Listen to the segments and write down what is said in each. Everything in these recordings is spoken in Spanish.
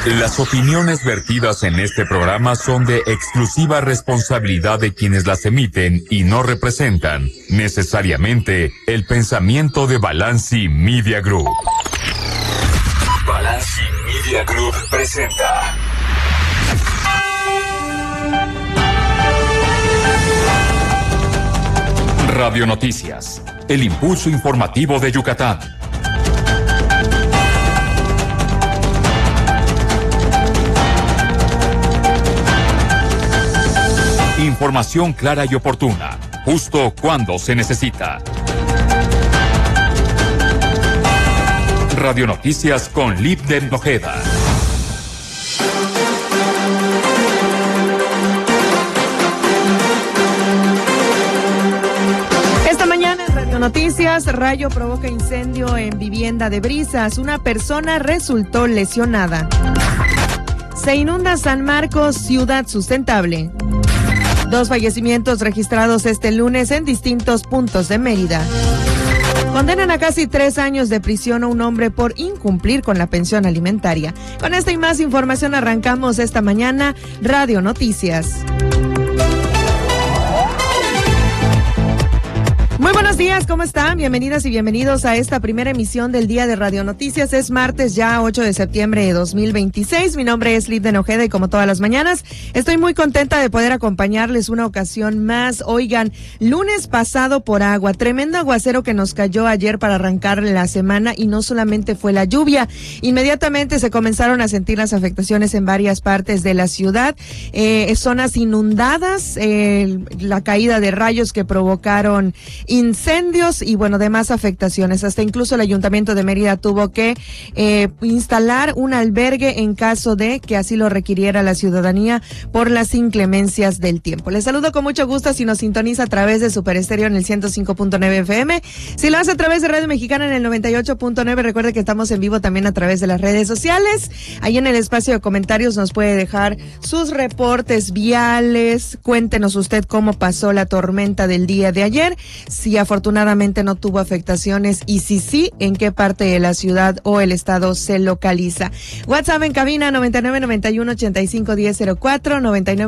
Las opiniones vertidas en este programa son de exclusiva responsabilidad de quienes las emiten y no representan necesariamente el pensamiento de Balanci Media Group. Balanci Media Group presenta Radio Noticias, el impulso informativo de Yucatán. Información clara y oportuna, justo cuando se necesita. Radio Noticias con Lipden Ojeda. Esta mañana en Radio Noticias, rayo provoca incendio en vivienda de Brisas. Una persona resultó lesionada. Se inunda San Marcos, ciudad sustentable. 2 fallecimientos registrados este lunes en distintos puntos de Mérida. Condenan a casi 3 años de prisión a un hombre por incumplir con la pensión alimentaria. Con esta y más información arrancamos esta mañana Radio Noticias. Muy buenos días, ¿cómo están? Bienvenidas y bienvenidos a esta primera emisión del día de Radio Noticias. Es martes ya 8 de septiembre de 2026. Mi nombre es Lipden Ojeda y como todas las mañanas estoy muy contenta de poder acompañarles una ocasión más. Oigan, lunes pasado por agua, tremendo aguacero que nos cayó ayer para arrancar la semana y no solamente fue la lluvia. Inmediatamente se comenzaron a sentir las afectaciones en varias partes de la ciudad, zonas inundadas, la caída de rayos que provocaron incendios y bueno, demás afectaciones. Hasta incluso el Ayuntamiento de Mérida tuvo que instalar un albergue en caso de que así lo requiriera la ciudadanía por las inclemencias del tiempo. Les saludo con mucho gusto si nos sintoniza a través de Super Estéreo en el 105.9 FM. Si lo hace a través de Radio Mexicana en el 98.9, recuerde que estamos en vivo también a través de las redes sociales. Ahí en el espacio de comentarios nos puede dejar sus reportes viales. Cuéntenos usted cómo pasó la tormenta del día de ayer. Si afortunadamente no tuvo afectaciones y si sí, en qué parte de la ciudad o el estado se localiza. WhatsApp en cabina 9991-851004,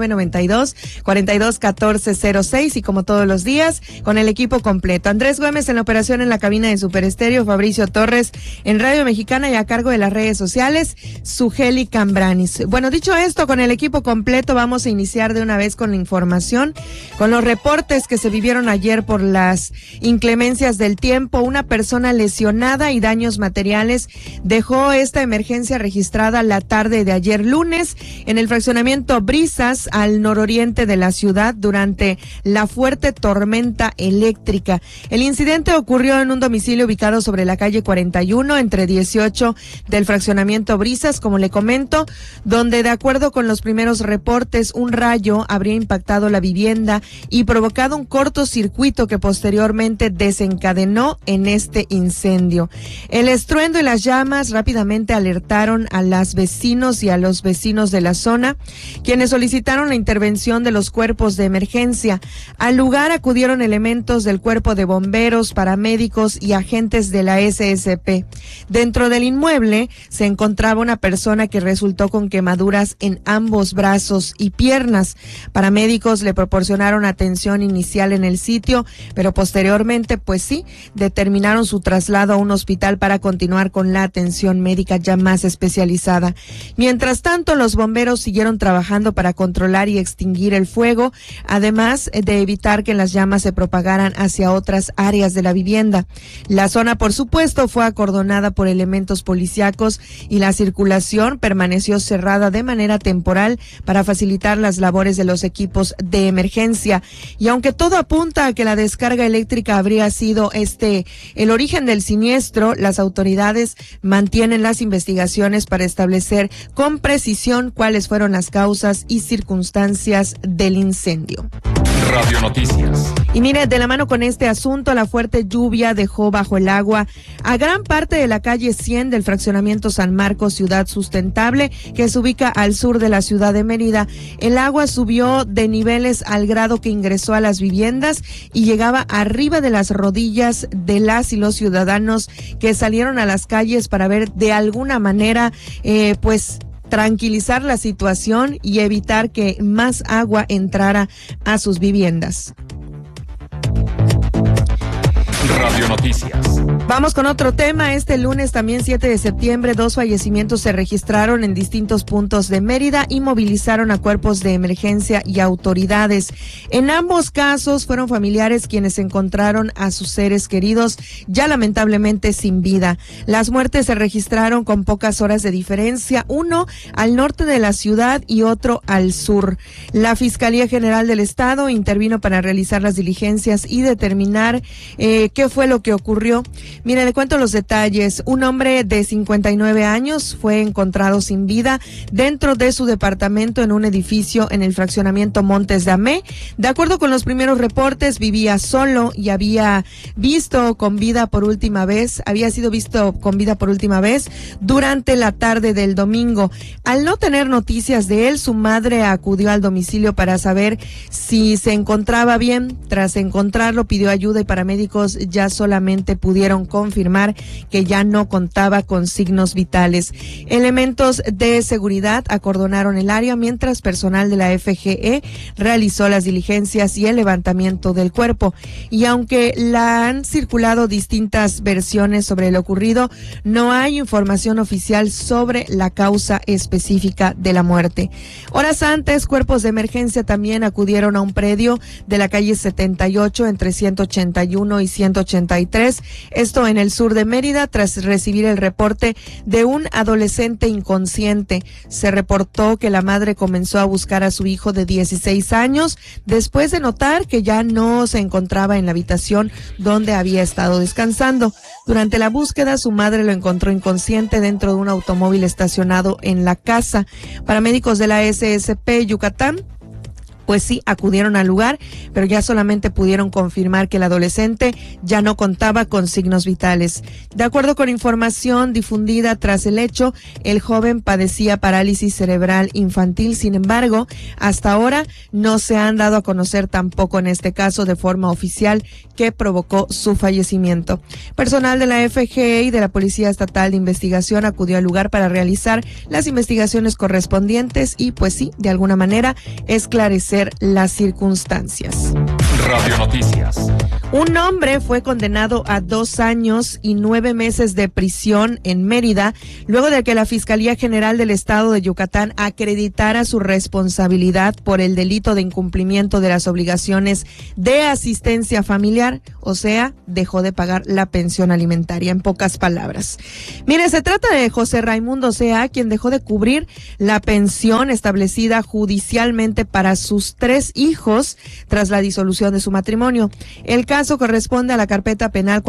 9992-421406 y como todos los días, con el equipo completo. Andrés Gómez en la operación en la cabina de Super Estéreo, Fabricio Torres en Radio Mexicana y a cargo de las redes sociales, Sugeli Cambranis. Bueno, dicho esto, con el equipo completo vamos a iniciar de una vez con la información, con los reportes que se vivieron ayer por las inclemencias del tiempo. Una persona lesionada y daños materiales dejó esta emergencia registrada la tarde de ayer lunes en el fraccionamiento Brisas al nororiente de la ciudad durante la fuerte tormenta eléctrica. El incidente ocurrió en un domicilio ubicado sobre la calle 41 entre 18 del fraccionamiento Brisas, como le comento, donde de acuerdo con los primeros reportes un rayo habría impactado la vivienda y provocado un cortocircuito que posteriormente desencadenó en este incendio. El estruendo y las llamas rápidamente alertaron a los vecinos y a los vecinos de la zona, quienes solicitaron la intervención de los cuerpos de emergencia. Al lugar acudieron elementos del cuerpo de bomberos, paramédicos y agentes de la SSP. Dentro del inmueble se encontraba una persona que resultó con quemaduras en ambos brazos y piernas. Paramédicos le proporcionaron atención inicial en el sitio, pero posteriormente, pues sí, determinaron su traslado a un hospital para continuar con la atención médica ya más especializada. Mientras tanto, los bomberos siguieron trabajando para controlar y extinguir el fuego, además de evitar que las llamas se propagaran hacia otras áreas de la vivienda. La zona, por supuesto, fue acordonada por elementos policíacos y la circulación permaneció cerrada de manera temporal para facilitar las labores de los equipos de emergencia. Y aunque todo apunta a que la descarga eléctrica habría sido el origen del siniestro, las autoridades mantienen las investigaciones para establecer con precisión cuáles fueron las causas y circunstancias del incendio. Radio Noticias. Y mire, de la mano con este asunto, la fuerte lluvia dejó bajo el agua a gran parte de la calle 100 del fraccionamiento San Marcos, Ciudad Sustentable, que se ubica al sur de la ciudad de Mérida. El agua subió de niveles al grado que ingresó a las viviendas y llegaba arriba de las rodillas de las y los ciudadanos que salieron a las calles para ver de alguna manera, tranquilizar la situación y evitar que más agua entrara a sus viviendas. Radio Noticias. Vamos con otro tema. Este lunes, también 7 de septiembre, 2 fallecimientos se registraron en distintos puntos de Mérida y movilizaron a cuerpos de emergencia y autoridades. En ambos casos fueron familiares quienes encontraron a sus seres queridos ya lamentablemente sin vida. Las muertes se registraron con pocas horas de diferencia, uno al norte de la ciudad y otro al sur. La Fiscalía General del Estado intervino para realizar las diligencias y determinar qué fue lo que ocurrió. Mire, le cuento los detalles. Un hombre de 59 años fue encontrado sin vida dentro de su departamento en un edificio en el fraccionamiento Montes de Amé. De acuerdo con los primeros reportes, vivía solo y había sido visto con vida por última vez durante la tarde del domingo. Al no tener noticias de él, su madre acudió al domicilio para saber si se encontraba bien. Tras encontrarlo, pidió ayuda y paramédicos ya solamente pudieron confirmar que ya no contaba con signos vitales. Elementos de seguridad acordonaron el área mientras personal de la FGE realizó las diligencias y el levantamiento del cuerpo. Y aunque han circulado distintas versiones sobre lo ocurrido, no hay información oficial sobre la causa específica de la muerte. Horas antes, cuerpos de emergencia también acudieron a un predio de la calle 78 entre 181 y 183, esto en el sur de Mérida, tras recibir el reporte de un adolescente inconsciente. Se reportó que la madre comenzó a buscar a su hijo de 16 años después de notar que ya no se encontraba en la habitación donde había estado descansando. Durante la búsqueda, su madre lo encontró inconsciente dentro de un automóvil estacionado en la casa. Paramédicos de la SSP Yucatán pues sí, acudieron al lugar, pero ya solamente pudieron confirmar que el adolescente ya no contaba con signos vitales. De acuerdo con información difundida tras el hecho, el joven padecía parálisis cerebral infantil. Sin embargo, hasta ahora no se han dado a conocer tampoco en este caso de forma oficial qué provocó su fallecimiento. Personal de la FGE y de la Policía Estatal de Investigación acudió al lugar para realizar las investigaciones correspondientes y, pues sí, de alguna manera esclarecer las circunstancias. Radio Noticias. Un hombre fue condenado a 2 años y 9 meses de prisión en Mérida, luego de que la Fiscalía General del Estado de Yucatán acreditara su responsabilidad por el delito de incumplimiento de las obligaciones de asistencia familiar, o sea, dejó de pagar la pensión alimentaria, en pocas palabras. Mire, se trata de José Raimundo C.A., quien dejó de cubrir la pensión establecida judicialmente para sus 3 hijos tras la disolución de su matrimonio. El caso corresponde a la carpeta penal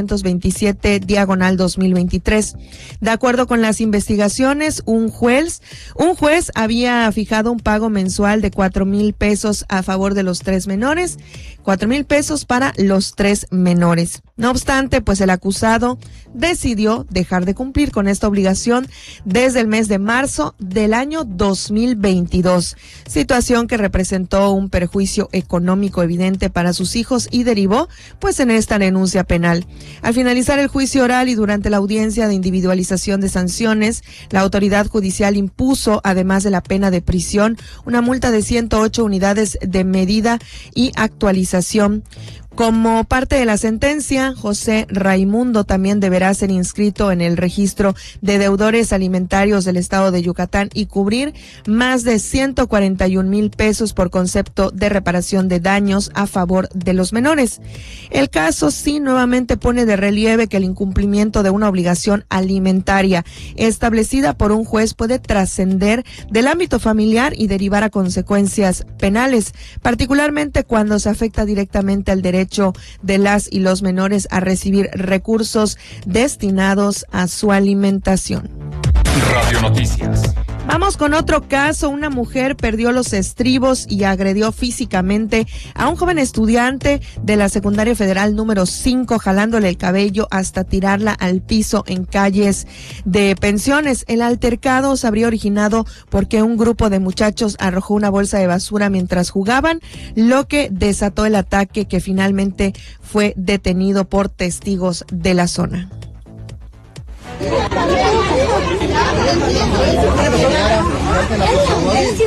427/2023. De acuerdo con las investigaciones, un juez había fijado un pago mensual de 4,000 pesos a favor de los 3 menores, 4,000 pesos para los 3 menores. No obstante, pues el acusado decidió dejar de cumplir con esta obligación desde el mes de marzo del año 2022, situación que representó un perjuicio económico evidente para sus hijos y derivó pues en esta denuncia penal. Al finalizar el juicio oral y durante la audiencia de individualización de sanciones, la autoridad judicial impuso, además de la pena de prisión, una multa de 108 unidades de medida y actualización. Como parte de la sentencia, José Raimundo también deberá ser inscrito en el registro de deudores alimentarios del estado de Yucatán y cubrir más de 141,000 pesos por concepto de reparación de daños a favor de los menores. El caso sí nuevamente pone de relieve que el incumplimiento de una obligación alimentaria establecida por un juez puede trascender del ámbito familiar y derivar a consecuencias penales, particularmente cuando se afecta directamente al derecho de las y los menores a recibir recursos destinados a su alimentación. Radio Noticias. Vamos con otro caso. Una mujer perdió los estribos y agredió físicamente a un joven estudiante de la Secundaria Federal número 5, jalándole el cabello hasta tirarla al piso en calles de Pensiones. El altercado se habría originado porque un grupo de muchachos arrojó una bolsa de basura mientras jugaban, lo que desató el ataque, que finalmente fue detenido por testigos de la zona.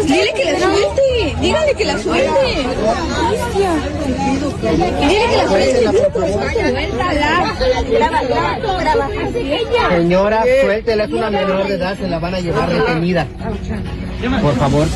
Dile que la suelte. Dígale que la suelte. Dile que la suelte. Señora, suéltela, es una menor de edad, se la van a llevar retenida. Por favor.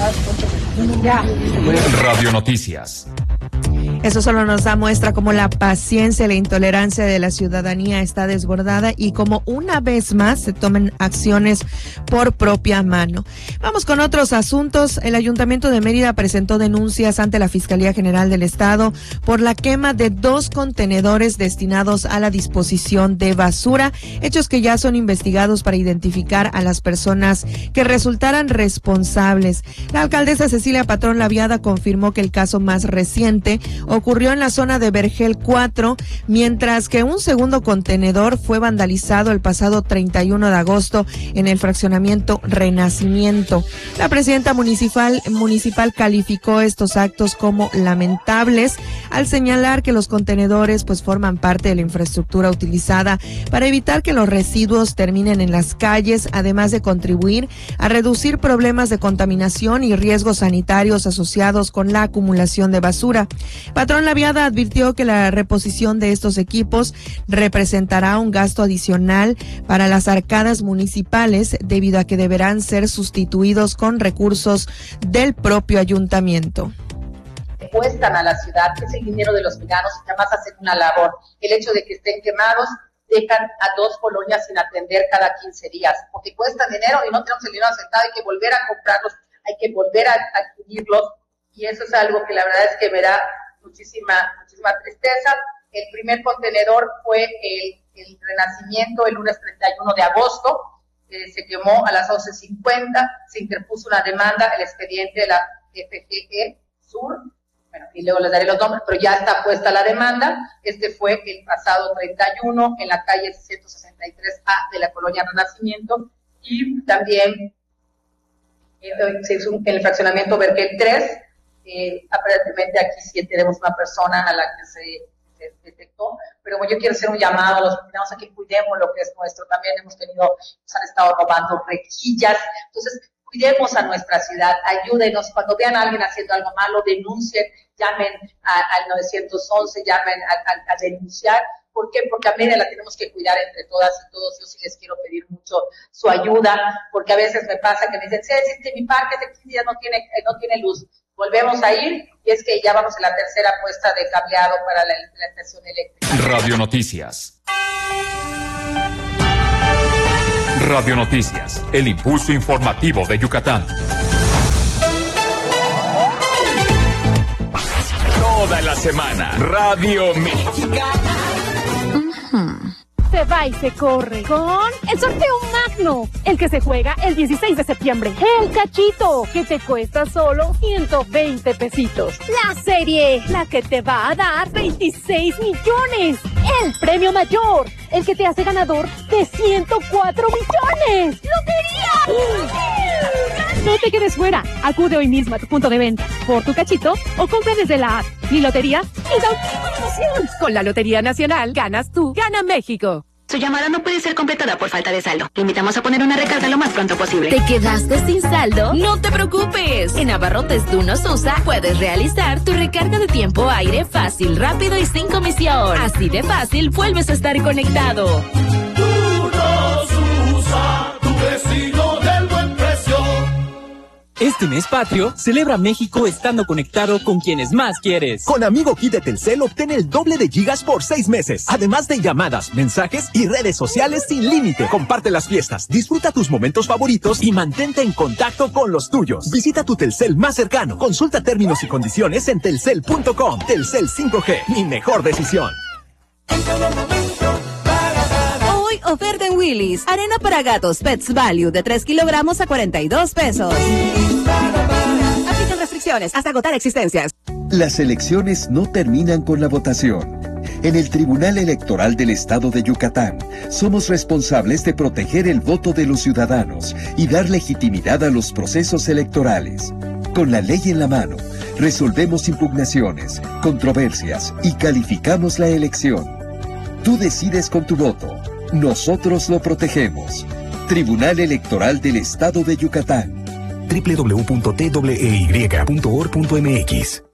Radio Noticias. Eso solo nos da muestra cómo la paciencia y la intolerancia de la ciudadanía está desbordada y cómo una vez más se tomen acciones por propia mano. Vamos con otros asuntos. El Ayuntamiento de Mérida presentó denuncias ante la Fiscalía General del Estado por la quema de 2 contenedores destinados a la disposición de basura, hechos que ya son investigados para identificar a las personas que resultaran responsables. La alcaldesa Cecilia Patrón Laviada confirmó que el caso más reciente ocurrió en la zona de Vergel 4, mientras que un segundo contenedor fue vandalizado el pasado 31 de agosto en el fraccionamiento Renacimiento. La presidenta municipal calificó estos actos como lamentables al señalar que los contenedores forman parte de la infraestructura utilizada para evitar que los residuos terminen en las calles, además de contribuir a reducir problemas de contaminación y riesgos sanitarios asociados con la acumulación de basura. Patrón Laviada advirtió que la reposición de estos equipos representará un gasto adicional para las arcadas municipales debido a que deberán ser sustituidos con recursos del propio ayuntamiento. Cuestan a la ciudad, que es el dinero de los mexicanos y que además hacen una labor. El hecho de que estén quemados dejan a 2 colonias sin atender cada 15 días, porque cuestan dinero y no tenemos el dinero asentado, hay que volver a comprarlos, hay que volver a adquirirlos, y eso es algo que la verdad es que me da muchísima tristeza. El primer contenedor fue el Renacimiento el lunes 31 de agosto, se quemó a las 11:50, se interpuso una demanda, el expediente de la FGE Sur, bueno, y luego les daré los nombres, pero ya está puesta la demanda. Este fue el pasado 31 en la calle 163A de la colonia Renacimiento, y también se hizo en el fraccionamiento Vergel 3. Aparentemente aquí sí tenemos una persona a la que se detectó, pero yo quiero hacer un llamado a los mexicanos a que cuidemos lo que es nuestro. También nos han estado robando rejillas, entonces cuidemos a nuestra ciudad, ayúdenos. Cuando vean a alguien haciendo algo malo, denuncien, llamen al 911, llamen a denunciar. ¿Por qué? Porque a Mérida la tenemos que cuidar entre todas y todos. Yo sí les quiero pedir mucho su ayuda, porque a veces me pasa que me dicen, sí, es que mi parque de 15 días no tiene luz. Volvemos a ir, y es que ya vamos en la tercera puesta de cableado para la estación eléctrica. Radio Noticias. Radio Noticias, el impulso informativo de Yucatán. Toda la semana, Radio Mexicana. Se va y se corre con el sorteo magno, el que se juega el 16 de septiembre. El cachito, que te cuesta solo 120 pesitos. La serie, la que te va a dar 26 millones. El premio mayor, el que te hace ganador de 104 millones. ¡Lotería! No te quedes fuera. Acude hoy mismo a tu punto de venta por tu cachito o compra desde la app. Mi lotería es la última emoción. Con la Lotería Nacional, ganas tú, gana México. Su llamada no puede ser completada por falta de saldo. Te invitamos a poner una recarga lo más pronto posible. ¿Te quedaste sin saldo? No te preocupes. En Abarrotes Dunos USA puedes realizar tu recarga de tiempo aire fácil, rápido y sin comisión. Así de fácil vuelves a estar conectado. Dunos USA, tu vecino del buen precio. Este mes patrio, celebra México estando conectado con quienes más quieres. Con Amigo Kit de Telcel obtén el doble de gigas por 6 meses. Además de llamadas, mensajes y redes sociales sin límite. Comparte las fiestas, disfruta tus momentos favoritos y mantente en contacto con los tuyos. Visita tu Telcel más cercano. Consulta términos y condiciones en telcel.com. Telcel 5G, mi mejor decisión. Hoy oferta en Willy's. Arena para gatos Pets Value de 3 kilogramos a 42 pesos. Aplican restricciones hasta agotar existencias. Las elecciones no terminan con la votación. En el Tribunal Electoral del Estado de Yucatán, somos responsables de proteger el voto de los ciudadanos y dar legitimidad a los procesos electorales. Con la ley en la mano, resolvemos impugnaciones, controversias y calificamos la elección. Tú decides con tu voto. Nosotros lo protegemos. Tribunal Electoral del Estado de Yucatán. www.twey.org.mx.